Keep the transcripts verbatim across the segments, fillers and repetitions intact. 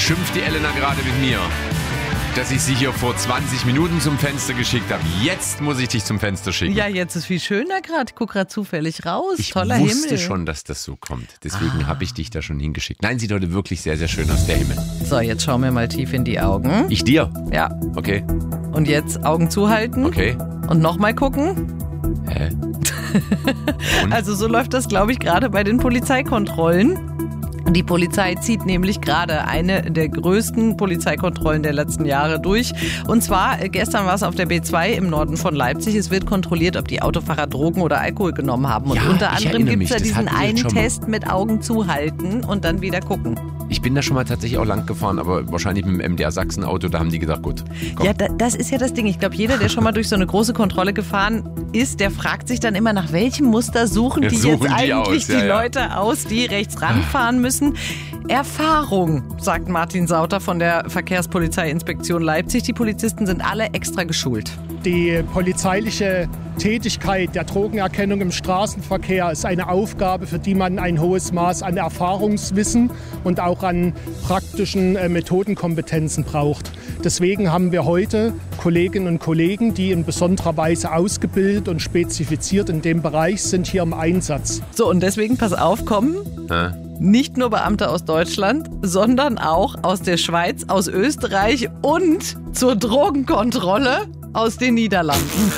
schimpft die Elena gerade mit mir, dass ich sie hier vor zwanzig Minuten zum Fenster geschickt habe. Jetzt muss ich dich zum Fenster schicken. Ja, jetzt ist viel schöner gerade. Ich guck gerade zufällig raus. Ich Toller wusste Himmel. schon, dass das so kommt. Deswegen ah. habe ich dich da schon hingeschickt. Nein, sieht heute wirklich sehr, sehr schön aus, der Himmel. So, jetzt schauen wir mal tief in die Augen. Ich dir? Ja. Okay. Und jetzt Augen zuhalten. Okay. Und nochmal gucken. Hä? Also so läuft das, glaube ich, gerade bei den Polizeikontrollen. Die Polizei zieht nämlich gerade eine der größten Polizeikontrollen der letzten Jahre durch. Und zwar, gestern war es auf der B zwei im Norden von Leipzig. Es wird kontrolliert, ob die Autofahrer Drogen oder Alkohol genommen haben. Und ja, unter anderem gibt es ja diesen einen wir Test mit Augen zuhalten und dann wieder gucken. Ich bin da schon mal tatsächlich auch lang gefahren, aber wahrscheinlich mit dem M D R Sachsen Auto, da haben die gedacht, gut, komm. Ja, da, das ist ja das Ding. Ich glaube, jeder, der schon mal durch so eine große Kontrolle gefahren ist, der fragt sich dann immer, nach welchem Muster suchen die suchen jetzt die eigentlich aus, die ja, ja. Leute aus, die rechts ranfahren müssen. Erfahrung, sagt Martin Sauter von der Verkehrspolizeiinspektion Leipzig. Die Polizisten sind alle extra geschult. Die polizeiliche Tätigkeit der Drogenerkennung im Straßenverkehr ist eine Aufgabe, für die man ein hohes Maß an Erfahrungswissen und auch an praktischen äh, Methodenkompetenzen braucht. Deswegen haben wir heute Kolleginnen und Kollegen, die in besonderer Weise ausgebildet und spezifiziert in dem Bereich sind, hier im Einsatz. So, und deswegen, pass auf, kommen Hä? nicht nur Beamte aus Deutschland, sondern auch aus der Schweiz, aus Österreich und zur Drogenkontrolle aus den Niederlanden.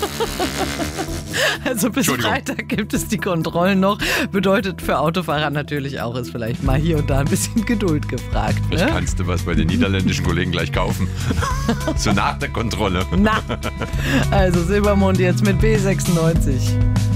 Also bis Freitag gibt es die Kontrollen noch. Bedeutet für Autofahrer natürlich auch, ist vielleicht mal hier und da ein bisschen Geduld gefragt. Ne? Vielleicht kannst du was bei den niederländischen Kollegen gleich kaufen. So nach der Kontrolle. Na, also Silbermond jetzt mit B sechsundneunzig.